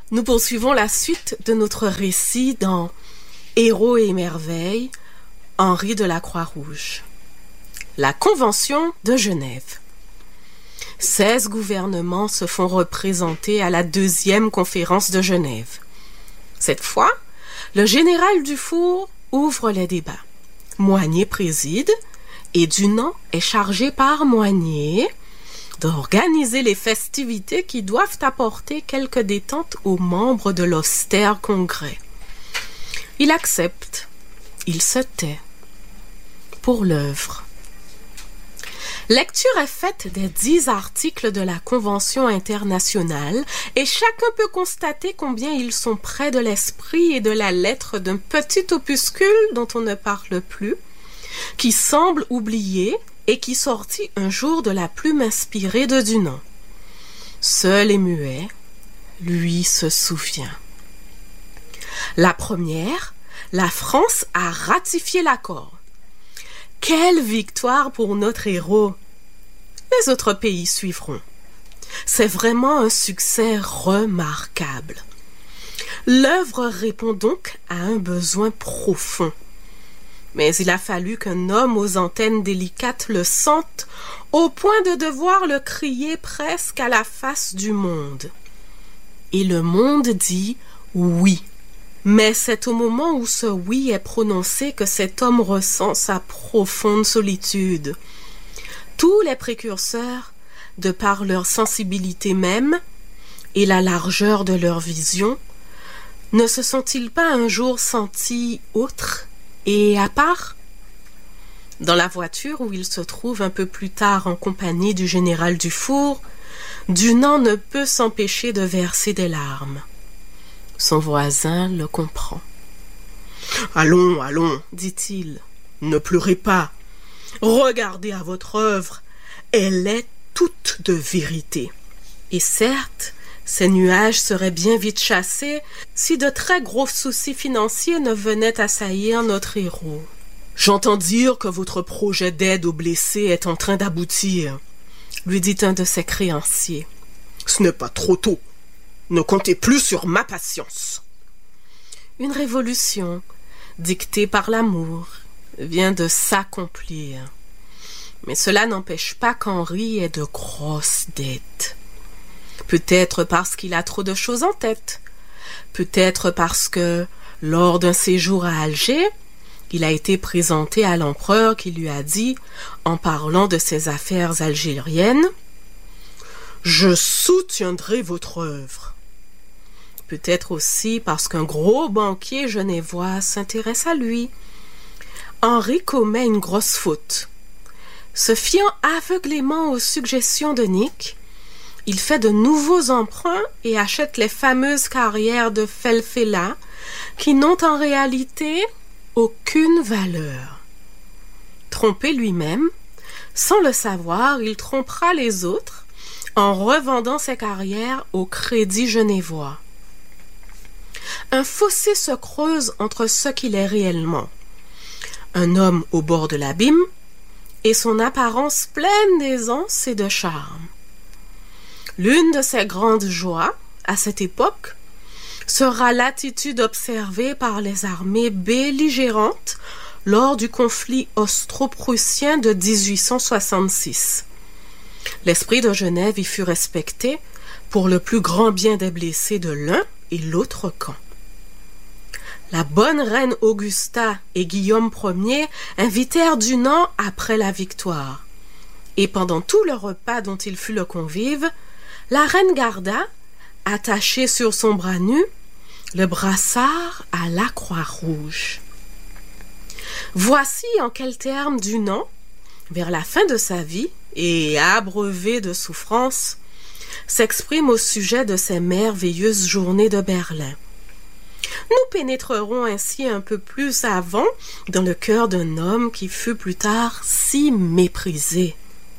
Nous poursuivons la suite de notre récit dans Héros et merveilles, Henri de la Croix-Rouge. La Convention de Genève. 16 gouvernements se font représenter à la 2e conférence de Genève. Cette fois, le général Dufour ouvre les débats. Moigné préside et Dunant est chargé par Moigné d'organiser les festivités qui doivent apporter quelque détente aux membres de l'austère congrès. Il accepte, il se tait. Pour l'œuvre. Lecture est faite des 10 articles de la Convention internationale et chacun peut constater combien ils sont près de l'esprit et de la lettre d'un petit opuscule dont on ne parle plus, qui semble oublié et qui sortit un jour de la plume inspirée de Dunant. Seul et muet, lui se souvient. La première, la France a ratifié l'accord. Quelle victoire pour notre héros! Les autres pays suivront. C'est vraiment un succès remarquable. L'œuvre répond donc à un besoin profond. Mais il a fallu qu'un homme aux antennes délicates le sente au point de devoir le crier presque à la face du monde. Et le monde dit oui. Mais c'est au moment où ce oui est prononcé que cet homme ressent sa profonde solitude. Tous les précurseurs, de par leur sensibilité même et la largeur de leur vision, ne se sont-ils pas un jour sentis autres et à part? Dans la voiture où il se trouve un peu plus tard en compagnie du général Dufour, Dunant ne peut s'empêcher de verser des larmes. Son voisin le comprend. « Allons, allons, dit-il, ne pleurez pas. Regardez à votre œuvre, elle est toute de vérité. » Et certes, ces nuages seraient bien vite chassés si de très gros soucis financiers ne venaient assaillir notre héros. « J'entends dire que votre projet d'aide aux blessés est en train d'aboutir, » lui dit un de ses créanciers. « Ce n'est pas trop tôt. Ne comptez plus sur ma patience. » Une révolution, dictée par l'amour, vient de s'accomplir. Mais cela n'empêche pas qu'Henri ait de grosses dettes. Peut-être parce qu'il a trop de choses en tête. Peut-être parce que, lors d'un séjour à Alger, il a été présenté à l'empereur qui lui a dit, en parlant de ses affaires algériennes, « Je soutiendrai votre œuvre. » Peut-être aussi parce qu'un gros banquier genevois s'intéresse à lui. Henri commet une grosse faute. Se fiant aveuglément aux suggestions de Nick, il fait de nouveaux emprunts et achète les fameuses carrières de Felfela qui n'ont en réalité aucune valeur. Trompé lui-même, sans le savoir, il trompera les autres en revendant ses carrières au Crédit genevois. Un fossé se creuse entre ce qu'il est réellement, un homme au bord de l'abîme, et son apparence pleine d'aisance et de charme. L'une de ses grandes joies, à cette époque, sera l'attitude observée par les armées belligérantes lors du conflit austro-prussien de 1866. L'esprit de Genève y fut respecté pour le plus grand bien des blessés de l'un et l'autre camp. La bonne reine Augusta et Guillaume Ier invitèrent Dunant après la victoire. Et pendant tout le repas dont il fut le convive, la reine garda, attachée sur son bras nu, le brassard à la Croix-Rouge. Voici en quels termes Dunant, vers la fin de sa vie et abreuvé de souffrances, s'exprime au sujet de ces merveilleuses journées de Berlin. Nous pénétrerons ainsi un peu plus avant dans le cœur d'un homme qui fut plus tard si méprisé.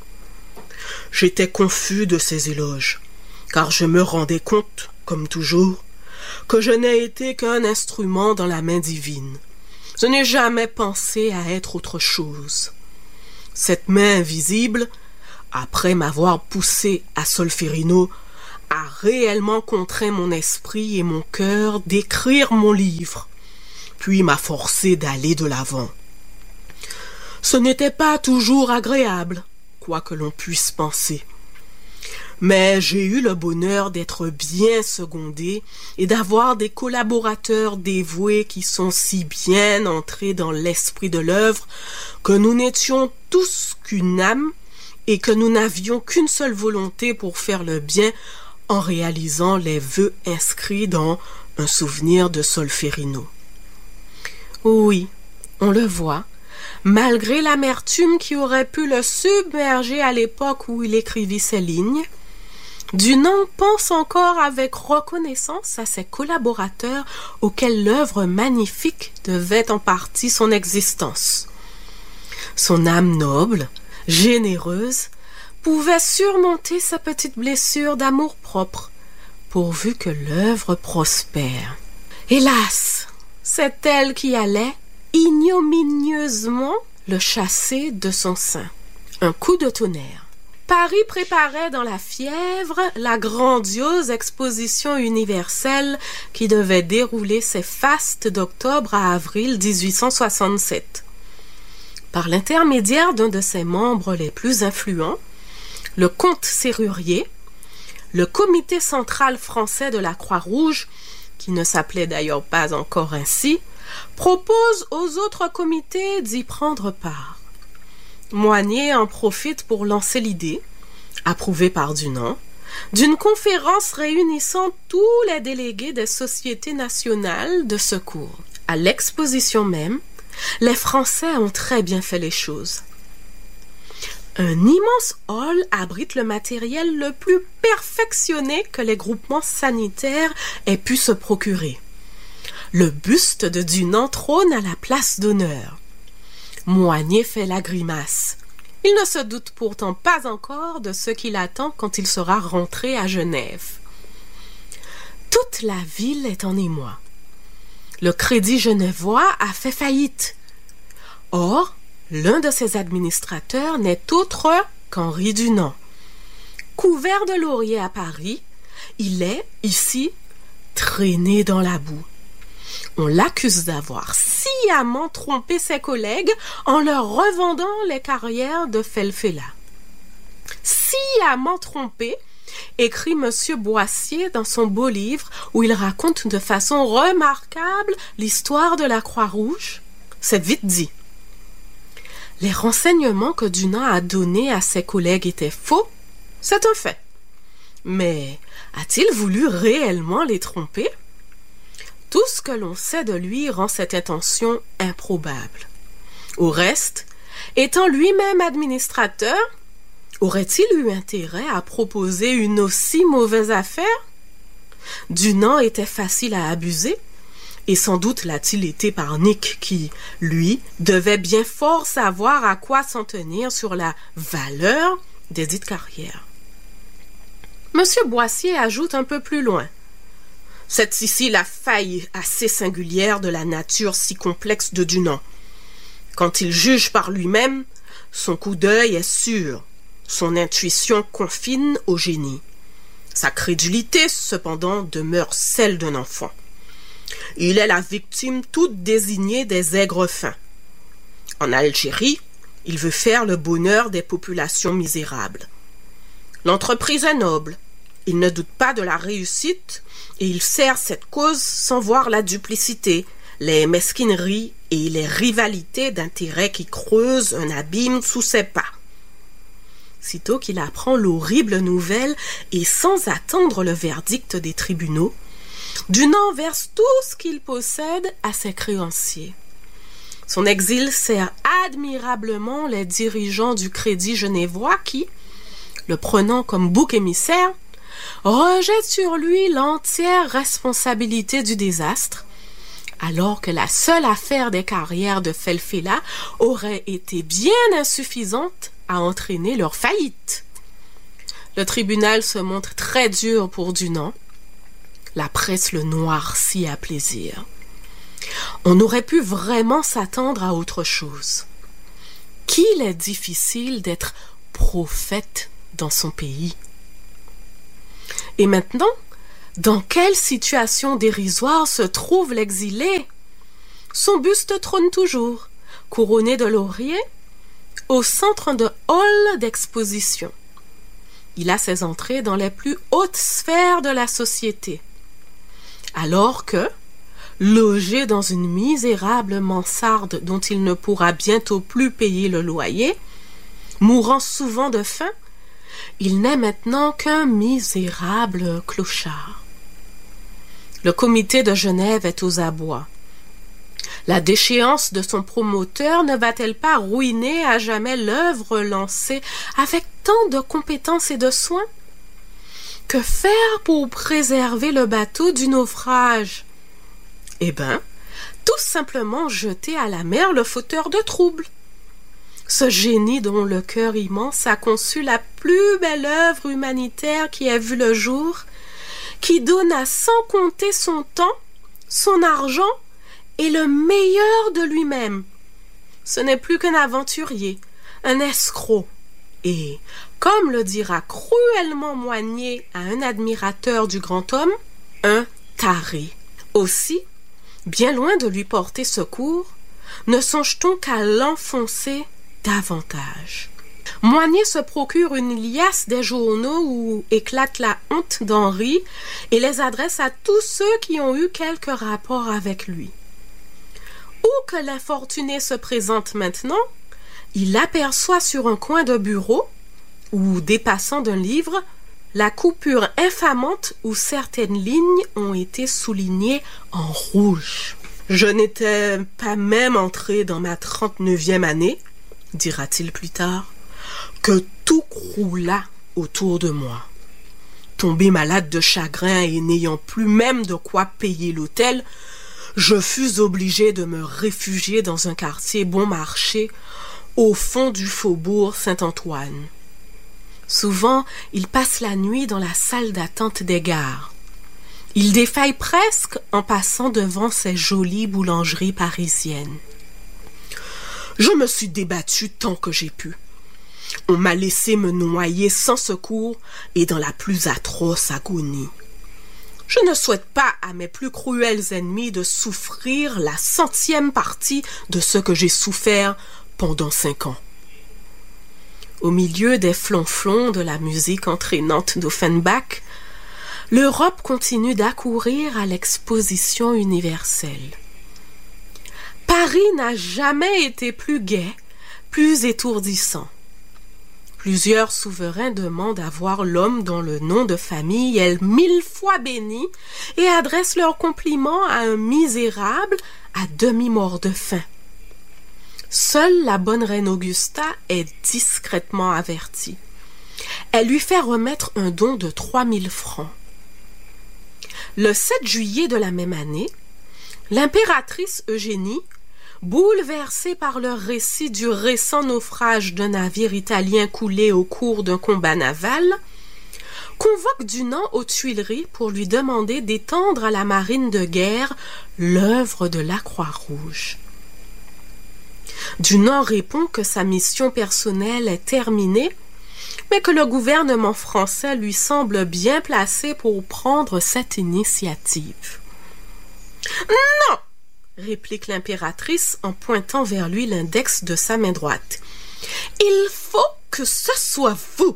J'étais confus de ces éloges, car je me rendais compte, comme toujours, que je n'ai été qu'un instrument dans la main divine. Je n'ai jamais pensé à être autre chose. Cette main invisible, après m'avoir poussé à Solferino a réellement contraint mon esprit et mon cœur d'écrire mon livre, puis m'a forcé d'aller de l'avant. Ce n'était pas toujours agréable, quoi que l'on puisse penser. Mais j'ai eu le bonheur d'être bien secondé et d'avoir des collaborateurs dévoués qui sont si bien entrés dans l'esprit de l'œuvre que nous n'étions tous qu'une âme et que nous n'avions qu'une seule volonté pour faire le bien en réalisant les vœux inscrits dans un souvenir de Solferino. Oui, on le voit, malgré l'amertume qui aurait pu le submerger à l'époque où il écrivit ces lignes, Dunant pense encore avec reconnaissance à ses collaborateurs auxquels l'œuvre magnifique devait en partie son existence. Son âme noble, généreuse, pouvait surmonter sa petite blessure d'amour-propre, pourvu que l'œuvre prospère. Hélas, c'est elle qui allait ignominieusement le chasser de son sein. Un coup de tonnerre. Paris préparait dans la fièvre la grandiose exposition universelle qui devait dérouler ses fastes d'octobre à avril 1867. Par l'intermédiaire d'un de ses membres les plus influents, le comte Serrurier, le comité central français de la Croix-Rouge, qui ne s'appelait d'ailleurs pas encore ainsi, propose aux autres comités d'y prendre part. Moignet en profite pour lancer l'idée, approuvée par Dunant, d'une conférence réunissant tous les délégués des sociétés nationales de secours. À l'exposition même, les Français ont très bien fait les choses. Un immense hall abrite le matériel le plus perfectionné que les groupements sanitaires aient pu se procurer. Le buste de Dunant trône à la place d'honneur. Moignet fait la grimace. Il ne se doute pourtant pas encore de ce qui l'attend quand il sera rentré à Genève. Toute la ville est en émoi. Le Crédit genevois a fait faillite. Or, l'un de ses administrateurs n'est autre qu'Henri Dunant. Couvert de lauriers à Paris, il est, ici, traîné dans la boue. On l'accuse d'avoir sciemment trompé ses collègues en leur revendant les carrières de Felfela. Sciemment trompé, écrit M. Boissier dans son beau livre où il raconte de façon remarquable l'histoire de la Croix-Rouge. C'est vite dit. Les renseignements que Dunant a donnés à ses collègues étaient faux, c'est un fait. Mais a-t-il voulu réellement les tromper? Tout ce que l'on sait de lui rend cette intention improbable. Au reste, étant lui-même administrateur, aurait-il eu intérêt à proposer une aussi mauvaise affaire? Dunant était facile à abuser, et sans doute l'a-t-il été par Nick qui, lui, devait bien fort savoir à quoi s'en tenir sur la valeur des dites carrières. Monsieur Boissier ajoute un peu plus loin. C'est ici la faille assez singulière de la nature si complexe de Dunant. Quand il juge par lui-même, son coup d'œil est sûr, son intuition confine au génie. Sa crédulité, cependant, demeure celle d'un enfant. Il est la victime toute désignée des aigres fins. En Algérie, il veut faire le bonheur des populations misérables. L'entreprise est noble. Il ne doute pas de la réussite et il sert cette cause sans voir la duplicité, les mesquineries et les rivalités d'intérêts qui creusent un abîme sous ses pas. Sitôt qu'il apprend l'horrible nouvelle et sans attendre le verdict des tribunaux, Dunant verse tout ce qu'il possède à ses créanciers. Son exil sert admirablement les dirigeants du Crédit genevois qui, le prenant comme bouc émissaire, rejette sur lui l'entière responsabilité du désastre, alors que la seule affaire des carrières de Felfela aurait été bien insuffisante à entraîner leur faillite. Le tribunal se montre très dur pour Dunant. La presse le noircit à plaisir. On aurait pu vraiment s'attendre à autre chose. Qu'il est difficile d'être prophète dans son pays. Et maintenant, dans quelle situation dérisoire se trouve l'exilé? Son buste trône toujours, couronné de lauriers, au centre d'un hall d'exposition. Il a ses entrées dans les plus hautes sphères de la société. Alors que, logé dans une misérable mansarde dont il ne pourra bientôt plus payer le loyer, mourant souvent de faim, il n'est maintenant qu'un misérable clochard. Le comité de Genève est aux abois. La déchéance de son promoteur ne va-t-elle pas ruiner à jamais l'œuvre lancée avec tant de compétence et de soin? Que faire pour préserver le bateau du naufrage? Eh bien, tout simplement jeter à la mer le fauteur de troubles. Ce génie dont le cœur immense a conçu la plus belle œuvre humanitaire qui ait vu le jour, qui donna sans compter son temps, son argent et le meilleur de lui-même. Ce n'est plus qu'un aventurier, un escroc, et, comme le dira cruellement Moignet à un admirateur du grand homme, un taré. Aussi, bien loin de lui porter secours, ne songe-t-on qu'à l'enfoncer davantage. Moignet se procure une liasse des journaux où éclate la honte d'Henri et les adresse à tous ceux qui ont eu quelque rapport avec lui. Où que l'infortuné se présente maintenant, il aperçoit sur un coin de bureau, ou dépassant d'un livre, la coupure infamante où certaines lignes ont été soulignées en rouge. « Je n'étais pas même entré dans ma 39e année, dira-t-il plus tard, que tout croula autour de moi. Tombé malade de chagrin et n'ayant plus même de quoi payer l'hôtel, je fus obligé de me réfugier dans un quartier bon marché au fond du faubourg Saint-Antoine. Souvent, il passe la nuit dans la salle d'attente des gares. Il défaille presque en passant devant ces jolies boulangeries parisiennes. Je me suis débattu tant que j'ai pu. On m'a laissé me noyer sans secours et dans la plus atroce agonie. Je ne souhaite pas à mes plus cruels ennemis de souffrir la 100e partie de ce que j'ai souffert pendant 5 ans. Au milieu des flonflons de la musique entraînante d'Offenbach, l'Europe continue d'accourir à l'exposition universelle. Paris n'a jamais été plus gai, plus étourdissant. Plusieurs souverains demandent à voir l'homme dont le nom de famille est 1000 fois béni et adressent leurs compliments à un misérable à demi-mort de faim. Seule la bonne reine Augusta est discrètement avertie. Elle lui fait remettre un don de 3000 francs. Le 7 juillet de la même année, l'impératrice Eugénie, bouleversée par le récit du récent naufrage d'un navire italien coulé au cours d'un combat naval, convoque Dunant aux Tuileries pour lui demander d'étendre à la marine de guerre l'œuvre de la Croix-Rouge. Dunant répond que sa mission personnelle est terminée, mais que le gouvernement français lui semble bien placé pour prendre cette initiative. « Non !» réplique l'impératrice en pointant vers lui l'index de sa main droite. « Il faut que ce soit vous.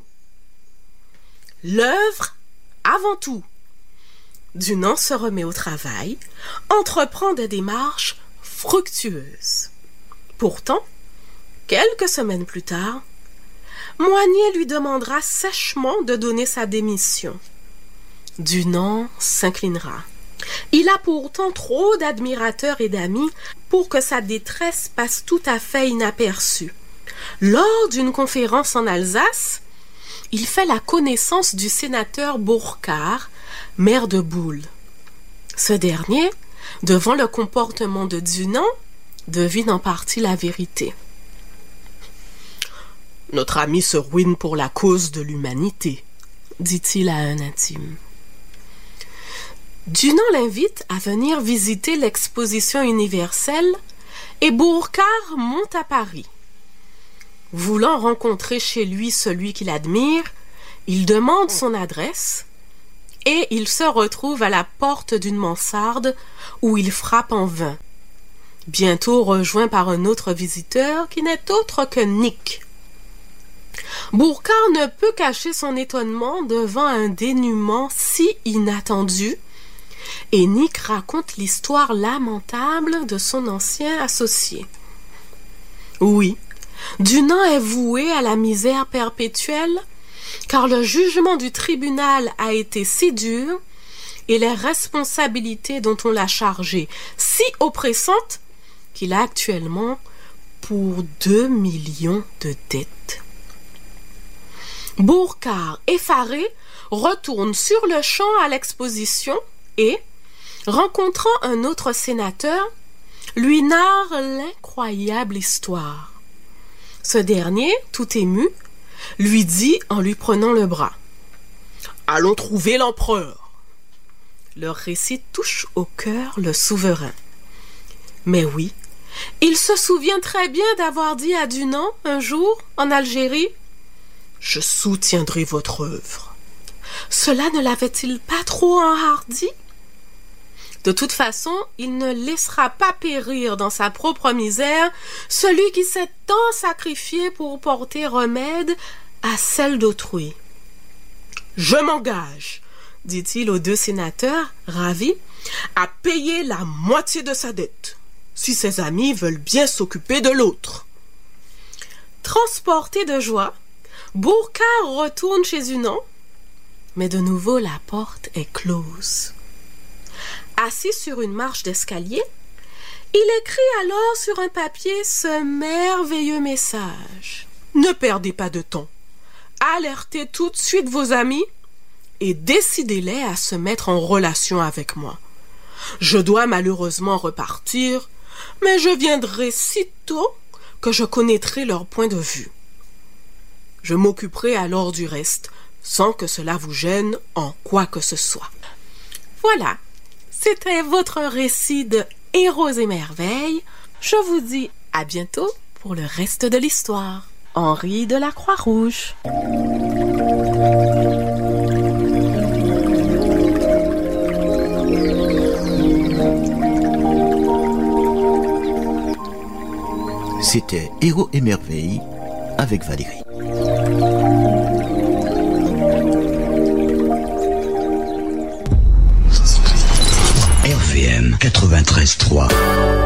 L'œuvre avant tout. » Dunant se remet au travail, entreprend des démarches fructueuses. Pourtant, quelques semaines plus tard, Moignet lui demandera sèchement de donner sa démission. Dunant s'inclinera. Il a pourtant trop d'admirateurs et d'amis pour que sa détresse passe tout à fait inaperçue. Lors d'une conférence en Alsace, il fait la connaissance du sénateur Bourcard, maire de Boule. Ce dernier, devant le comportement de Dunant, devine en partie la vérité. « Notre ami se ruine pour la cause de l'humanité, » dit-il à un intime. Dunant l'invite à venir visiter l'exposition universelle et Bourcard monte à Paris. Voulant rencontrer chez lui celui qu'il admire, il demande son adresse et il se retrouve à la porte d'une mansarde où il frappe en vain. Bientôt rejoint par un autre visiteur qui n'est autre que Nick. Bourcard ne peut cacher son étonnement devant un dénûment si inattendu, et Nick raconte l'histoire lamentable de son ancien associé. Oui, Dunant est voué à la misère perpétuelle, car le jugement du tribunal a été si dur et les responsabilités dont on l'a chargé si oppressantes qu'il a actuellement pour 2 millions de dettes. Bourcard, effaré, retourne sur le champ à l'exposition et, rencontrant un autre sénateur, lui narre l'incroyable histoire. Ce dernier, tout ému, lui dit en lui prenant le bras: « Allons trouver l'empereur !» Leur récit touche au cœur le souverain. Mais oui, il se souvient très bien d'avoir dit à Dunant, un jour, en Algérie: « Je soutiendrai votre œuvre. » Cela ne l'avait-il pas trop enhardi? De toute façon, il ne laissera pas périr dans sa propre misère celui qui s'est tant sacrifié pour porter remède à celle d'autrui. « Je m'engage, » dit-il aux 2 sénateurs, ravis, « à payer la moitié de sa dette, si ses amis veulent bien s'occuper de l'autre. » Transporté de joie, Bourcard retourne chez Dunant, mais de nouveau la porte est close. Assis sur une marche d'escalier, il écrit alors sur un papier ce merveilleux message: « Ne perdez pas de temps. Alertez tout de suite vos amis et décidez-les à se mettre en relation avec moi. Je dois malheureusement repartir, mais je viendrai sitôt que je connaîtrai leur point de vue. Je m'occuperai alors du reste, sans que cela vous gêne en quoi que ce soit. » Voilà, c'était votre récit de Héros et Merveilles. Je vous dis à bientôt pour le reste de l'histoire. Henri de la Croix-Rouge. C'était Héros et Merveilles avec Valérie. RVM 93.3